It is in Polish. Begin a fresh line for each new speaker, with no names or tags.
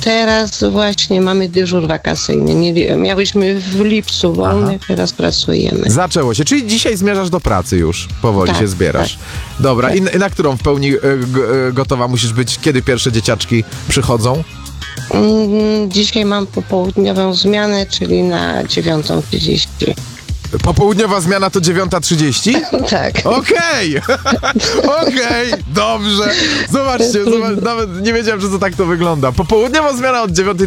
teraz właśnie mamy dyżur wakacyjny. Miałyśmy w lipcu wolny, teraz pracujemy.
Zaczęło się, czyli dzisiaj zmierzasz do pracy już, powoli
Tak,
się zbierasz. Dobra, i na którą w pełni gotowa musisz być, kiedy pierwsze dzieciaczki przychodzą?
Dzisiaj mam popołudniową zmianę, czyli na 9:30.
Popołudniowa zmiana to 9:30?
Tak.
Okej, dobrze. Zobaczcie, nawet nie wiedziałem, że to tak to wygląda. Popołudniowa zmiana od 9:30